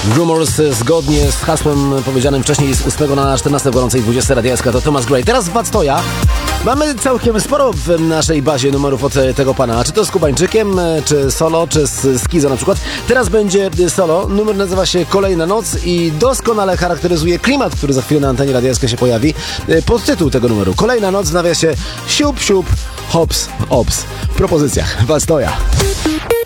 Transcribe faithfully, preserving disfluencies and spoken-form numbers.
Rumors zgodnie z hasłem powiedzianym wcześniej z ósmego na czternaste w gorącej dwudziestce Radia S K to Thomas Gray. Teraz Wactoja. Mamy całkiem sporo w naszej bazie numerów od tego pana. Czy to z Kubańczykiem, czy solo, czy z Skizo na przykład. Teraz będzie solo. Numer nazywa się Kolejna Noc i doskonale charakteryzuje klimat, który za chwilę na antenie Radia S K się pojawi. Podtytuł tego numeru. Kolejna Noc w nawiasie siup, siup, hops, ops. W propozycjach Wactoja.